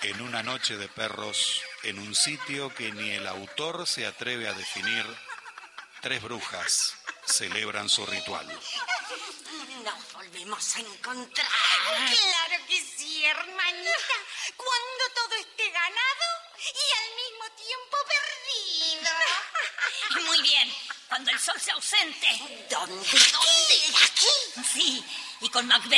En una noche de perros, en un sitio que ni el autor se atreve a definir, 3 brujas celebran su ritual. Nos volvemos a encontrar. Claro que sí, hermanita. Cuando todo esté ganado y al mismo tiempo perdido. Muy bien, cuando el sol se ausente. ¿Dónde? ¿Aquí? Sí, y con Macbeth